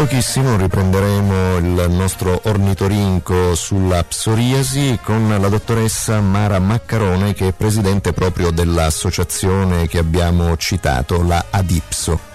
Pochissimo riprenderemo il nostro ornitorinco sulla psoriasi con la dottoressa Mara Maccarone, che è presidente proprio dell'associazione che abbiamo citato, la ADIPSO.